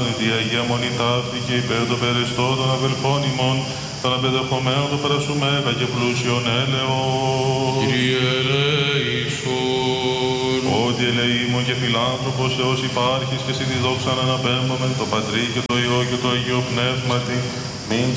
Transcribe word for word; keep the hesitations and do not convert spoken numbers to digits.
τη Αγία Μονή ταύτη και υπέρ το περαιστό των αδελφών ημών, των απεδεχομένων το παρασουμέγα και πλούσιον έλεος. Κύριε ελέησον. Ότι ελεήμων και φιλάνθρωπος Θεός υπάρχεις και εσύ τη δόξα να αναπέμπομεν το Πατρί και το Υιό και το Αγίο Πνεύματι, μην